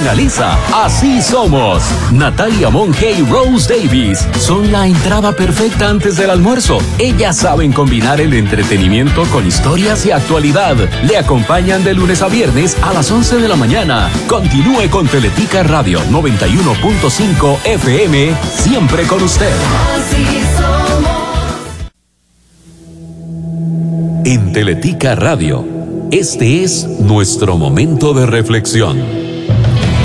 finaliza Así Somos. Natalia Monge y Rose Davis son la entrada perfecta antes del almuerzo. Ellas saben combinar el entretenimiento con historias y actualidad. Le acompañan de lunes a viernes a las 11 de la mañana. Continúe con Teletica Radio 91.5 FM, siempre con usted. Así somos. En Teletica Radio, este es nuestro momento de reflexión.